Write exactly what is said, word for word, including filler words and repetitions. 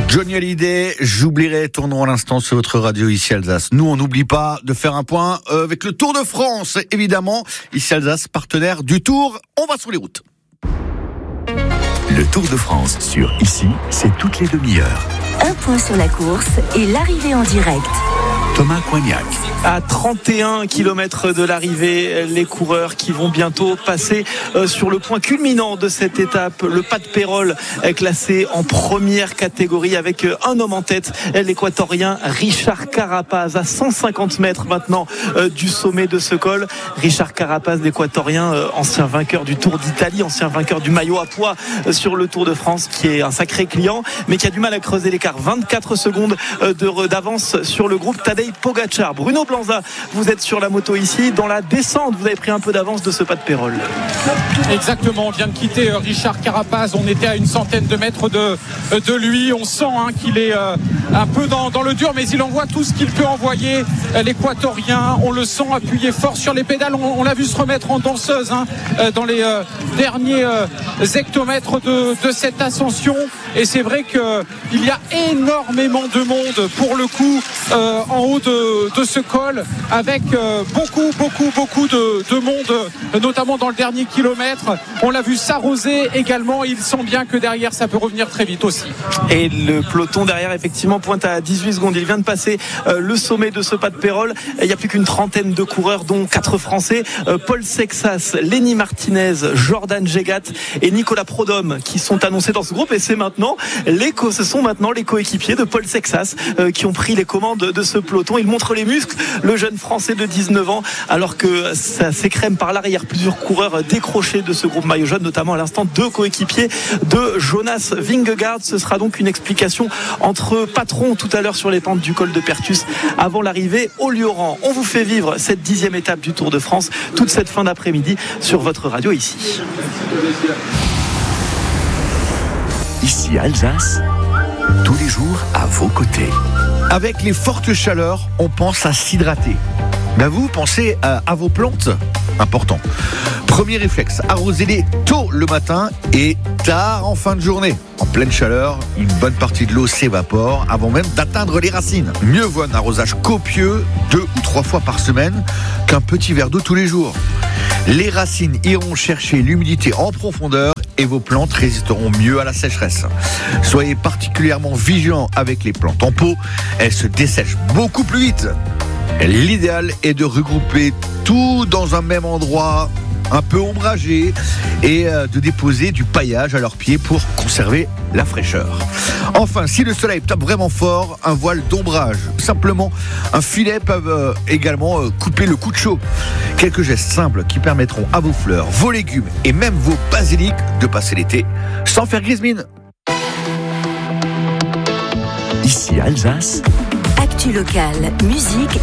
Johnny Hallyday, j'oublierai, tournons à l'instant sur votre radio ici Alsace. Nous, on n'oublie pas de faire un point avec le Tour de France, évidemment. Ici Alsace, partenaire du Tour. On va sur les routes. Le Tour de France sur Ici, c'est toutes les demi-heures. Un point sur la course et l'arrivée en direct. Thomas Coignac. À trente et un kilomètres de l'arrivée, les coureurs qui vont bientôt passer sur le point culminant de cette étape. Le pas de Pérol est classé en première catégorie avec un homme en tête, l'équatorien Richard Carapaz, à cent cinquante mètres maintenant du sommet de ce col. Richard Carapaz, l'équatorien, ancien vainqueur du Tour d'Italie, ancien vainqueur du maillot à pois sur le Tour de France, qui est un sacré client, mais qui a du mal à creuser l'écart. vingt-quatre secondes d'avance sur le groupe Tadej Pogacar. Bruno Blanza, vous êtes sur la moto ici. Dans la descente, vous avez pris un peu d'avance de ce pas de Pérol. Exactement, on vient de quitter Richard Carapaz. On était à une centaine de mètres de, de lui. On sent hein, qu'il est euh, un peu dans, dans le dur, mais il envoie tout ce qu'il peut envoyer. L'équatorien, on le sent appuyer fort sur les pédales. On, on l'a vu se remettre en danseuse hein, dans les euh, derniers euh, hectomètres de, de cette ascension. Et c'est vrai qu'il y a énormément de monde pour le coup euh, en haut de, de ce col, avec euh, beaucoup, beaucoup, beaucoup de, de monde, notamment dans le dernier kilomètre. On l'a vu s'arroser également. Il sent bien que derrière, ça peut revenir très vite aussi. Et le peloton derrière, effectivement, pointe à dix-huit secondes. Il vient de passer euh, le sommet de ce pas de Pérol. Il n'y a plus qu'une trentaine de coureurs, dont quatre Français. Euh, Paul Sexas, Lenny Martinez, Jordan Gégat et Nicolas Prodhomme qui sont annoncés dans ce groupe. Et c'est maintenant les co- ce sont maintenant les coéquipiers de Paul Sexas euh, qui ont pris les commandes de ce peloton. Il montre les muscles, le jeune Français de dix-neuf ans, alors que ça s'écrème par l'arrière. Plusieurs coureurs décrochés de ce groupe maillot jaune, notamment à l'instant deux coéquipiers de Jonas Vingegaard. Ce sera donc une explication entre patrons tout à l'heure sur les pentes du col de Pertus avant l'arrivée au Lioran. On vous fait vivre cette dixième étape du Tour de France toute cette fin d'après-midi sur votre radio ici. Ici Alsace, tous les jours à vos côtés. Avec les fortes chaleurs, on pense à s'hydrater. Ben vous pensez à, à vos plantes. Important. Premier réflexe, arrosez-les tôt le matin et tard en fin de journée. En pleine chaleur, une bonne partie de l'eau s'évapore avant même d'atteindre les racines. Mieux vaut un arrosage copieux deux ou trois fois par semaine qu'un petit verre d'eau tous les jours. Les racines iront chercher l'humidité en profondeur et vos plantes résisteront mieux à la sécheresse. Soyez particulièrement vigilants avec les plantes en pot, elles se dessèchent beaucoup plus vite. L'idéal est de regrouper tout dans un même endroit, un peu ombragé, et de déposer du paillage à leurs pieds pour conserver la fraîcheur. Enfin, si le soleil tape vraiment fort, un voile d'ombrage, simplement un filet peuvent également couper le coup de chaud. Quelques gestes simples qui permettront à vos fleurs, vos légumes et même vos basiliques de passer l'été sans faire grise mine. Ici Alsace. Actu locale, musique